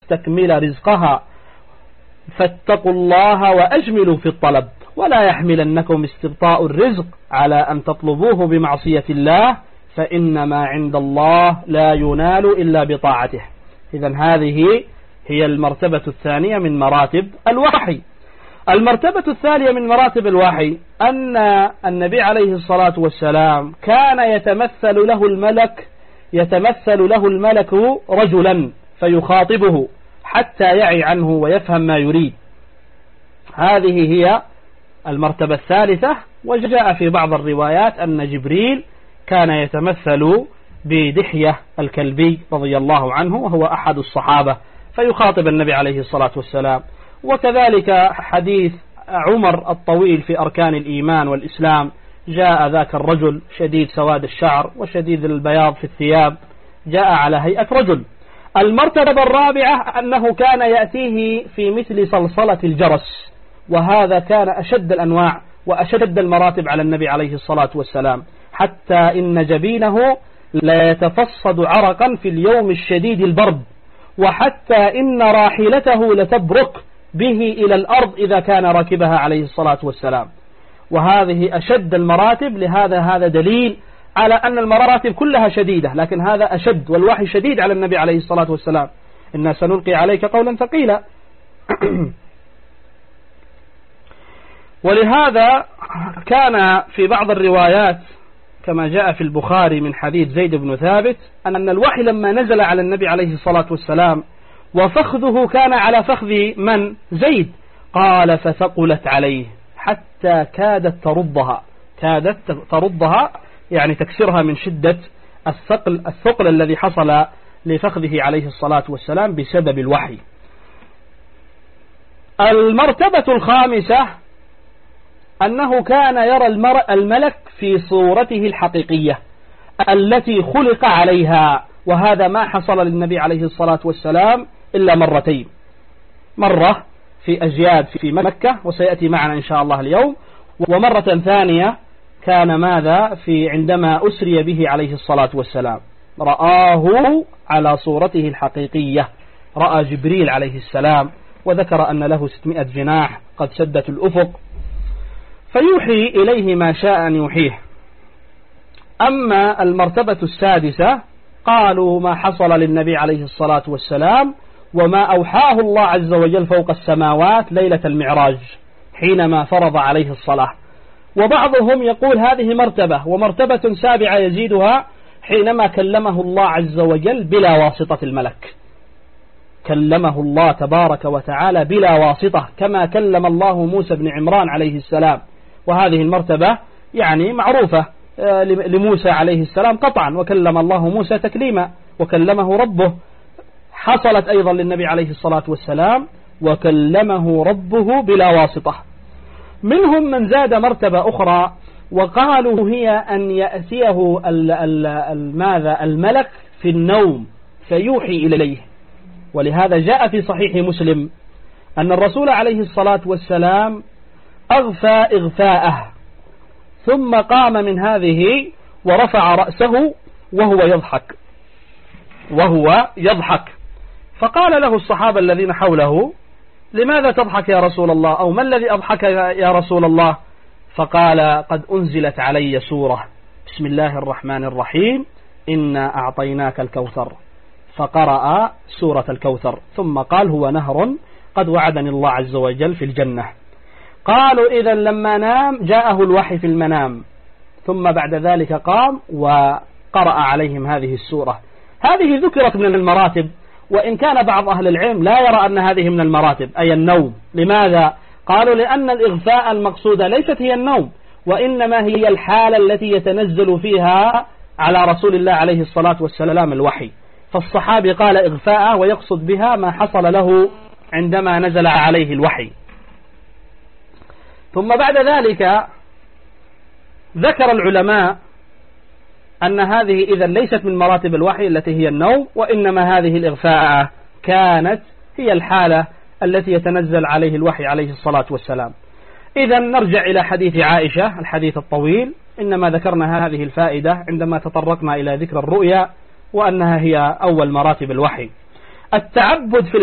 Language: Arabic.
تستكمل رزقها، فاتقوا الله وأجملوا في الطلب، ولا يحملنكم استبطاء الرزق على أن تطلبوه بمعصية الله، فإنما عند الله لا ينال إلا بطاعته. إذن هذه هي المرتبة الثانية من مراتب الوحي. المرتبة الثانية من مراتب الوحي أن النبي عليه الصلاة والسلام كان يتمثل له الملك رجلا فيخاطبه حتى يعي عنه ويفهم ما يريد. هذه هي المرتبة الثالثة. وجاء في بعض الروايات أن جبريل كان يتمثل بدحية الكلبي رضي الله عنه وهو أحد الصحابة فيخاطب النبي عليه الصلاة والسلام. وكذلك حديث عمر الطويل في أركان الإيمان والإسلام، جاء ذاك الرجل شديد سواد الشعر وشديد البياض في الثياب، جاء على هيئة رجل. المرتبة الرابعة أنه كان يأتيه في مثل صلصلة الجرس، وهذا كان أشد الأنواع وأشد المراتب على النبي عليه الصلاة والسلام، حتى إن جبينه لا يتفصد عرقا في اليوم الشديد البرد، وحتى إن راحلته لتبرك به إلى الأرض إذا كان راكبها عليه الصلاة والسلام. وهذه أشد المراتب، لهذا هذا دليل على أن المراتب كلها شديدة، لكن هذا أشد، والوحي شديد على النبي عليه الصلاة والسلام. إنا سنلقي عليك قولا ثقيلا. ولهذا كان في بعض الروايات كما جاء في البخاري من حديث زيد بن ثابت أن الوحي لما نزل على النبي عليه الصلاة والسلام وفخذه كان على فخذ من؟ زيد، قال فثقلت عليه حتى كادت ترضها يعني تكسرها من شدة الثقل الذي حصل لفخذه عليه الصلاة والسلام بسبب الوحي. المرتبة الخامسة أنه كان يرى الملك في صورته الحقيقية التي خلق عليها، وهذا ما حصل للنبي عليه الصلاة والسلام إلا مرتين، مرة في أجياد في مكة وسيأتي معنا إن شاء الله اليوم، ومرة ثانية كان ماذا في عندما أسري به عليه الصلاة والسلام رآه على صورته الحقيقية، رأى جبريل عليه السلام وذكر أن له 600 جناح قد سدت الأفق، فيوحي إليه ما شاء أن يوحيه. أما المرتبة السادسة قالوا ما حصل للنبي عليه الصلاة والسلام وما أوحاه الله عز وجل فوق السماوات ليلة المعراج حينما فرض عليه الصلاة. وبعضهم يقول هذه مرتبة، ومرتبة سابعة يزيدها حينما كلمه الله عز وجل بلا واسطة الملك، كلمه الله تبارك وتعالى بلا واسطة كما كلم الله موسى بن عمران عليه السلام. وهذه المرتبة يعني معروفة لموسى عليه السلام قطعا، وكلم الله موسى تكليما وكلمه ربه. حصلت أيضا للنبي عليه الصلاة والسلام وكلمه ربه بلا واسطة. منهم من زاد مرتبة أخرى وقالوا هي أن يأتيه الملك في النوم فيوحي إليه. ولهذا جاء في صحيح مسلم أن الرسول عليه الصلاة والسلام أغفى إغفاءه ثم قام من هذه ورفع رأسه وهو يضحك فقال له الصحابة الذين حوله لماذا تضحك يا رسول الله، أو ما الذي أضحك يا رسول الله؟ فقال قد أنزلت علي سورة بسم الله الرحمن الرحيم إنا أعطيناك الكوثر، فقرأ سورة الكوثر ثم قال هو نهر قد وعدني الله عز وجل في الجنة. قالوا إذا لما نام جاءه الوحي في المنام، ثم بعد ذلك قام وقرأ عليهم هذه السورة. هذه ذكرت من المراتب، وإن كان بعض أهل العلم لا يرى أن هذه من المراتب أي النوم. لماذا؟ قالوا لأن الإغفاء المقصودة ليست هي النوم، وإنما هي الحالة التي يتنزل فيها على رسول الله عليه الصلاة والسلام الوحي. فالصحابي قال إغفاء ويقصد بها ما حصل له عندما نزل عليه الوحي. ثم بعد ذلك ذكر العلماء أن هذه إذن ليست من مراتب الوحي التي هي النوم، وإنما هذه الإغفاء كانت هي الحالة التي يتنزل عليه الوحي عليه الصلاة والسلام. إذن نرجع إلى حديث عائشة الحديث الطويل، إنما ذكرنا هذه الفائدة عندما تطرقنا إلى ذكر الرؤيا وأنها هي أول مراتب الوحي. التعبد في